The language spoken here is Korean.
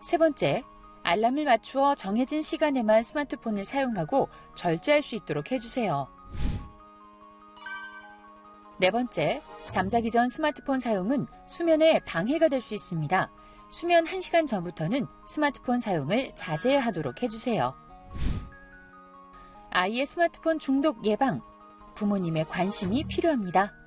세 번째, 알람을 맞추어 정해진 시간에만 스마트폰을 사용하고 절제할 수 있도록 해주세요. 네 번째, 잠자기 전 스마트폰 사용은 수면에 방해가 될 수 있습니다. 수면 1시간 전부터는 스마트폰 사용을 자제하도록 해주세요. 아이의 스마트폰 중독 예방, 부모님의 관심이 필요합니다.